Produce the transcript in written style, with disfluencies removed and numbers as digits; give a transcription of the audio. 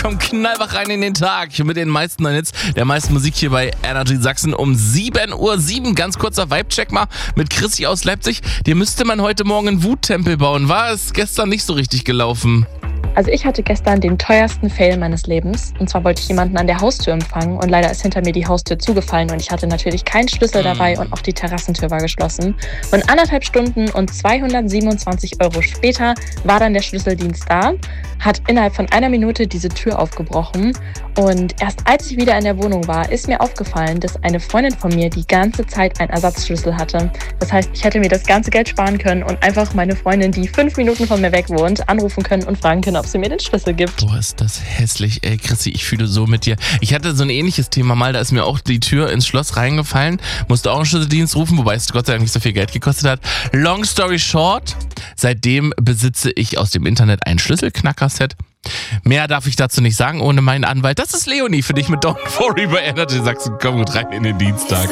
komm knallwach rein in den Tag mit den meisten Hits, der meisten Musik hier bei Energy Sachsen um 7:07 Uhr. Ganz kurzer Vibe-Check mal mit Chrissy aus Leipzig. Dir müsste man heute Morgen einen Wuttempel bauen. War es gestern nicht so richtig gelaufen? Also ich hatte gestern den teuersten Fail meines Lebens. Und zwar wollte ich jemanden an der Haustür empfangen und leider ist hinter mir die Haustür zugefallen und ich hatte natürlich keinen Schlüssel dabei und auch die Terrassentür war geschlossen. Und 1,5 Stunden und 227 € später war dann der Schlüsseldienst da, hat innerhalb von 1 Minute diese Tür aufgebrochen und erst als ich wieder in der Wohnung war, ist mir aufgefallen, dass eine Freundin von mir die ganze Zeit einen Ersatzschlüssel hatte. Das heißt, ich hätte mir das ganze Geld sparen können und einfach meine Freundin, die 5 Minuten von mir weg wohnt, anrufen können und fragen können, ob sie mir den Schlüssel gibt. Boah, ist das hässlich. Ey, Chrissy, ich fühle so mit dir. Ich hatte so ein ähnliches Thema mal, da ist mir auch die Tür ins Schloss reingefallen. Musste auch einen Schlüsseldienst rufen, wobei es Gott sei Dank nicht so viel Geld gekostet hat. Long story short, seitdem besitze ich aus dem Internet ein Schlüsselknacker-Set. Mehr darf ich dazu nicht sagen ohne meinen Anwalt. Das ist Leonie für dich mit Don't Worry bei Energy Sachsen. Komm gut rein in den Dienstag.